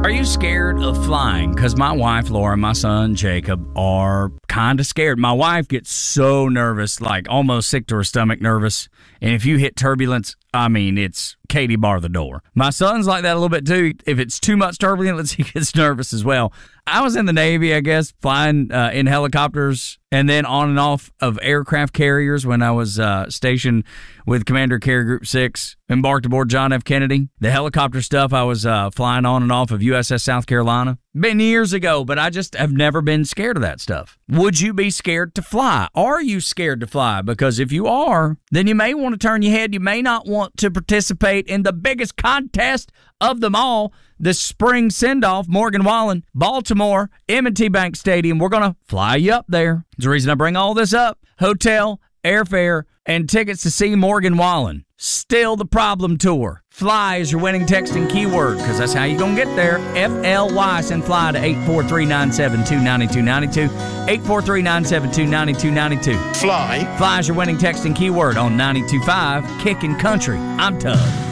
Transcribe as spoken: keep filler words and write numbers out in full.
Are you scared of flying? Because my wife, Laura, and my son, Jacob, are kind of scared. My wife gets so nervous, like almost sick to her stomach nervous. And if you hit turbulence, I mean, it's Katie bar the door. My son's like that a little bit too. If it's too much turbulence, he gets nervous as well. I was in the Navy, I guess, flying uh, in helicopters and then on and off of aircraft carriers when I was uh, stationed with Commander Carrier Group six, embarked aboard John F. Kennedy. The helicopter stuff, I was uh, flying on and off of U S S South Carolina. Been years ago, but I just have never been scared of that stuff. Would you be scared to fly? Are you scared to fly? Because if you are, then you may want to turn your head. You may not want to participate in the biggest contest of them all, the spring send-off, Morgan Wallen, Baltimore, M and T Bank Stadium. We're going to fly you up there. That's the reason I bring all this up. Hotel, airfare, and tickets to see Morgan Wallen. Still the problem tour. Fly is your winning texting keyword, because that's how you're going to get there. F L Y, send fly to eight four three, nine seven two, nine two nine two. eight four three, nine seven two, nine two nine two. Fly. Fly is your winning texting keyword on ninety-two point five Kickin' Country. I'm Tug.